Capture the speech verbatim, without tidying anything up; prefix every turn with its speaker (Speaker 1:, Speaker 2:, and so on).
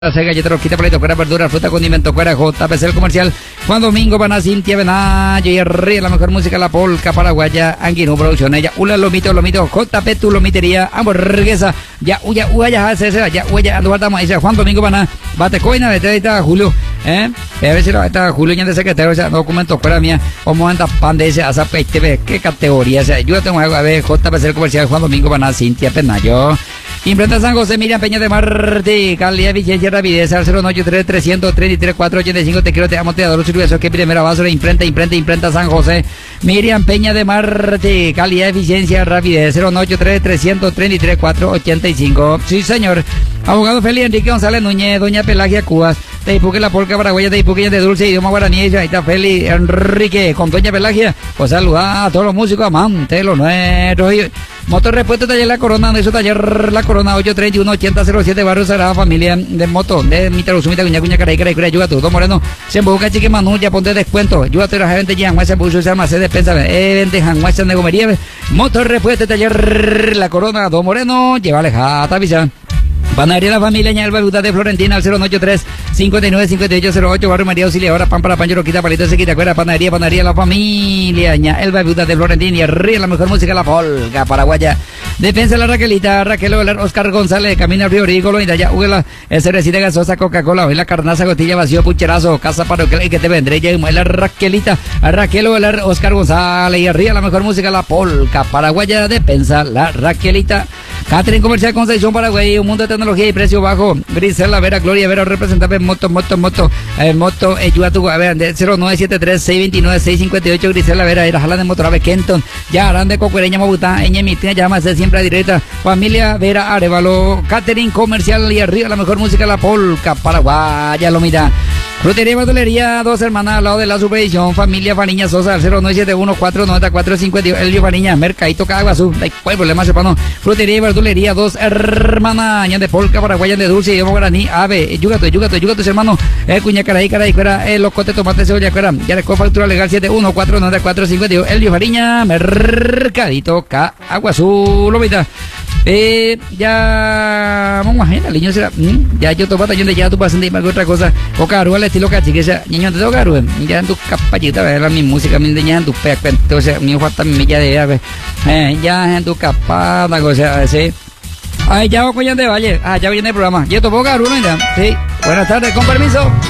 Speaker 1: Hace galletas, rosquita, palito, cuera, verdura, fruta, condimento, cuera, J P C, el comercial. Juan Domingo, Pana, Cintia, Benayo y Herrera, la mejor música, la polca, paraguaya, Anguino, producción, ella, Ula, Lomito, Lomito, J P, tu lomitería, hamburguesa, ya, uya, uya, hace, ya, uya, ando, guardamos, dice Juan Domingo, Pana, bate coina, de está Julio, eh, a ver si está Julio, ya de secretario, o sea, documento, cuera mía, o momento, pan de ese, asa, T V, qué categoría, o sea, yo tengo algo a ver, J P C, el comercial, Juan Domingo, Pana, Cintia, Benayo. Imprenta San José, Miriam Peña de Marte, calidad, eficiencia, rapidez, al cero nueve tres, tres tres tres, cuatro ocho cinco, te quiero, te amo, te adoro, servicio que primera base, imprenta, imprenta, imprenta San José, Miriam Peña de Marte, calidad, eficiencia, rapidez, cero nueve tres, tres tres tres, cuatro ocho cinco, sí señor. Abogado Félix Enrique González Núñez, doña Pelagia Cubas, te Ipuque la polca paraguaya, te Ipuque de dulce, idioma guaraní, ahí está Félix Enrique con doña Pelagia, pues saludar a todos los músicos amantes, los nuestros, y motor repuesto taller La Corona, de su taller La Corona, ocho tres uno, ocho cero cero siete, barrio Sagrada Familia de Moto, de Mitarusumita, Cuña Cuña Caray, Caray, Caray, ayuda a tu, Don Moreno, se emboca chique Manu, ya ponte descuento, ayuda a tu, la gente ya, Juan, se puso, se almacén de despensa, eh, vente, Juan, se negomería, motor repuesto taller La Corona, Don Moreno, llévale jata, visa. Panadería La Familia, Ña Elba Viuda de Florentina, al cero nueve tres, cinco nueve cinco ocho cero ocho, Barrio María Auxiliadora, pan para pancho, roquita, palito, se quita, cuera, panadería, panadería La Familia, Ña Elba Viuda de Florentina, y arriba la mejor música, la polca paraguaya. Defensa La Raquelita, Raquel Oler, Oscar González, Camina Río Rígolo, y de allá, Huela, cervecita gasosa, Coca-Cola, hoy la carnaza, costilla, vacío, pucherazo, casa para que, que te vendré, ya, la Raquelita, Raquel Oler, Oscar González, y arriba la mejor música, la polca paraguaya. Defensa La Raquelita. Catering Comercial Concepción Paraguay, un mundo de tecnología y precio bajo. Grisela Vera, Gloria Vera, representante moto, moto, moto, eh, moto, eh, Yuatu, a ver, de cero nueve siete tres, seis dos nueve, seis cinco ocho, Grisela Vera, era Jala de Motorave, Kenton, ya harán de Cocuereña, Mabutá, Eñemitina, llama a ser siempre a directa, familia Vera Arevalo, Catering Comercial y arriba la mejor música, la polca paraguaya, lo mira. Frutería y verdulería, dos hermanas al lado de la supervisión, familia Faniña Sosa, al cero nueve siete uno, cuatro nueve cuatro cinco, Elvio Faniña, Mercadito Caguazú, no hay problema, hermano. Frutería y verdulería, dos hermanas, de polca, paraguaya, de dulce, idioma guaraní, ave, yugato, yugato, yugato, hermano, eh, cuña, caray, caray, cuera, eh, locote, tomate, cebolla, cuera, ya le factura legal siete uno cuatro nueve cuatro cinco, Elvio Faniña, Mercadito Caguazú, lo vita. Eh, ya, vamos a ver, el niño será, ¿Mm? ya yo tomo taller de ya tu pasante y otra cosa, cocaru al estilo cachiquesa, niño te toca, ya en tu capallita, ver mi música, mi ya en tu peca, entonces, mi hijo también ya de eh, ya en tu capada, cosa así. Ay, ya voy de Valle, ah, ya viene el programa, yo tomo caru, ¿no? Sí, buenas tardes, con permiso.